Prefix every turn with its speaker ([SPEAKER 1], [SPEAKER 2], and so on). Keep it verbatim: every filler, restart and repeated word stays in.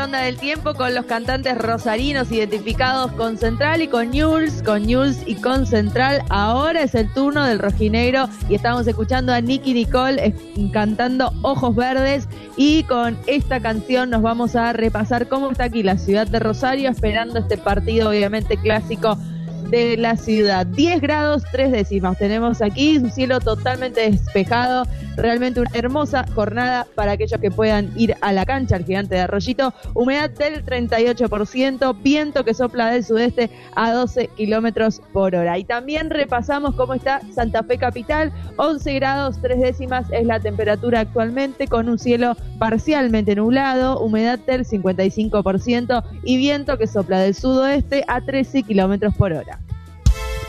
[SPEAKER 1] Onda del tiempo con los cantantes rosarinos identificados con Central y con Newell's, con Newell's y con Central. Ahora es el turno del rojinegro y estamos escuchando a Nicky Nicole eh, cantando Ojos Verdes, y con esta canción nos vamos a repasar cómo está aquí la ciudad de Rosario esperando este partido obviamente clásico de la ciudad. diez grados, tres décimas tenemos aquí, un cielo totalmente despejado, realmente una hermosa jornada para aquellos que puedan ir a la cancha, al Gigante de Arroyito. Humedad del treinta y ocho por ciento, viento que sopla del sudeste a doce kilómetros por hora. Y también repasamos cómo está Santa Fe capital, once grados, tres décimas es la temperatura actualmente, con un cielo parcialmente nublado, humedad del cincuenta y cinco por ciento y viento que sopla del sudoeste a trece kilómetros por hora.